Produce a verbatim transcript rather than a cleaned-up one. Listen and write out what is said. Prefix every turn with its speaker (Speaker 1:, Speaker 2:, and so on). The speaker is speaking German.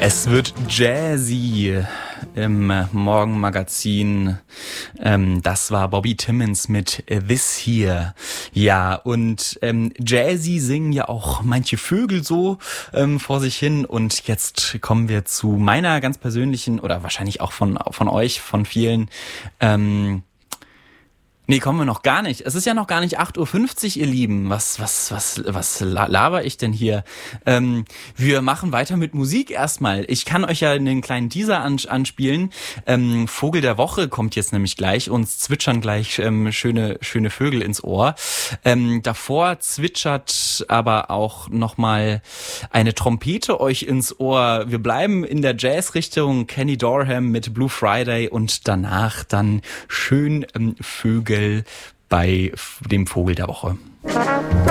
Speaker 1: Es wird jazzy im Morgenmagazin. Ähm, das war Bobby Timmons mit This Here. Ja, und ähm, jazzy singen ja auch manche Vögel so ähm, vor sich hin. Und jetzt kommen wir zu meiner ganz persönlichen, oder wahrscheinlich auch von von euch, von vielen, ähm, Nee, kommen wir noch gar nicht. Es ist ja noch gar nicht acht Uhr fünfzig, ihr Lieben. Was, was, was, was laber ich denn hier? Ähm, wir machen weiter mit Musik erstmal. Ich kann euch ja einen kleinen Teaser anspielen. Ähm, Vogel der Woche kommt jetzt nämlich gleich. Uns zwitschern gleich ähm, schöne, schöne Vögel ins Ohr. Ähm, davor zwitschert aber auch nochmal eine Trompete euch ins Ohr. Wir bleiben in der Jazz-Richtung. Kenny Dorham mit Blue Friday und danach dann schön ähm, Vögel bei dem Vogel der Woche.